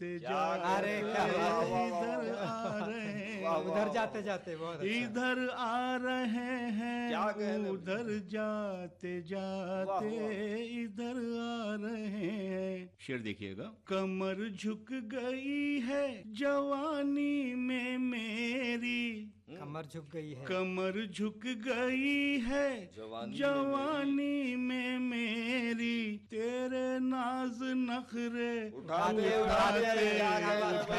अरे क्या इधर आ रहे हैं, उधर जाते जाते बहुत अच्छा। इधर आ रहे हैं, उधर जाते जाते इधर आ रहे हैं। शेर देखिएगा। कमर झुक गई है जवानी में मेरी, कमर झुक गई है, कमर झुक गई है जवानी में मेरी, तेरे नाज नखरे उठाते उठाते